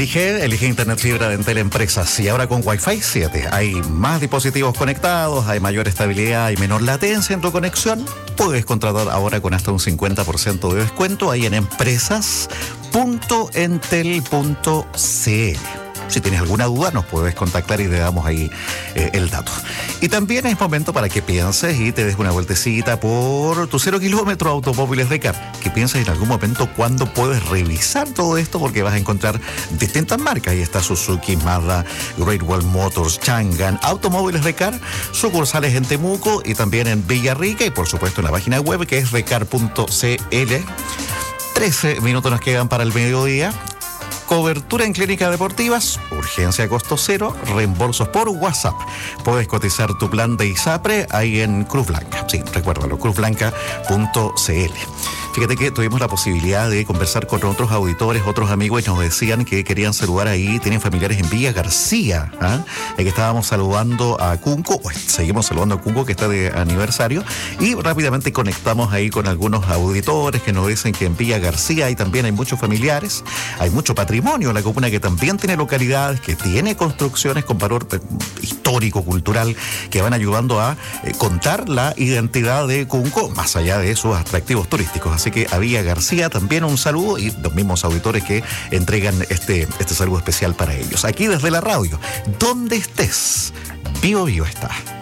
Elige Internet Fibra de Entel Empresas y ahora con Wi-Fi 7 hay más dispositivos conectados, hay mayor estabilidad y menor latencia en tu conexión. Puedes contratar ahora con hasta un 50% de descuento ahí en empresas.entel.cl. Si tienes alguna duda, nos puedes contactar y te damos ahí el dato. Y también es momento para que pienses y te des una vueltecita por tu 0 kilómetro Automóviles Recar. Que pienses en algún momento cuándo puedes revisar todo esto, porque vas a encontrar distintas marcas. Ahí está Suzuki, Mazda, Great Wall Motors, Changan, Automóviles Recar, sucursales en Temuco y también en Villarrica y por supuesto en la página web que es recar.cl. 13 minutos nos quedan para el mediodía. Cobertura en clínicas deportivas, urgencia a costo cero, reembolsos por WhatsApp. Puedes cotizar tu plan de ISAPRE ahí en Cruz Blanca. Sí, recuérdalo, cruzblanca.cl. Fíjate que tuvimos la posibilidad de conversar con otros auditores, otros amigos, y nos decían que querían saludar ahí, tienen familiares en Villa García, que estábamos saludando a Cunco, pues seguimos saludando a Cunco que está de aniversario, y rápidamente conectamos ahí con algunos auditores que nos dicen que en Villa García también hay muchos familiares, hay mucho patrimonio, la comuna que también tiene localidades, que tiene construcciones con valor histórico, cultural, que van ayudando a contar la identidad de Cunco, más allá de sus atractivos turísticos. Así que a Villa García también un saludo y los mismos auditores que entregan este saludo especial para ellos. Aquí desde la radio, donde estés, Vivo Vivo está.